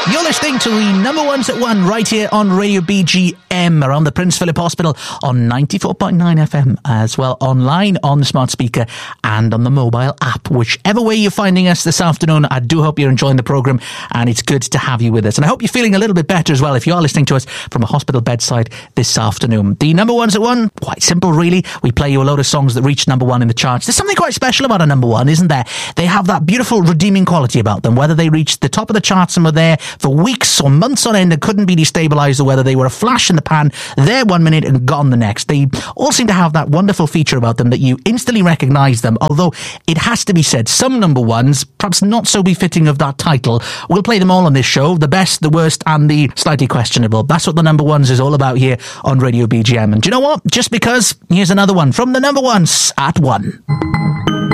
You're listening to the number ones at 1 right here on Radio BGM around the Prince Philip Hospital on 94.9 FM, as well online on the smart speaker and on the mobile app. Whichever way you're finding us this afternoon, I do hope you're enjoying the programme, and it's good to have you with us. And I hope you're feeling a little bit better as well if you are listening to us from a hospital bedside this afternoon. The number ones at 1, quite simple really. We play you a load of songs that reach number 1 in the charts. There's something quite special about a number 1, isn't there? They have that beautiful redeeming quality about them, whether they reach the top of the charts and were there for weeks or months on end and couldn't be destabilised, or whether they were a flash in the pan there 1 minute and gone the next. They all seem to have that wonderful feature about them that you instantly recognise them, although it has to be said, some number ones, perhaps not so befitting of that title. We'll play them all on this show, the best, the worst and the slightly questionable. That's what the number ones is all about here on Radio BGM. And do you know what? Just because, here's another one from the number ones at 1.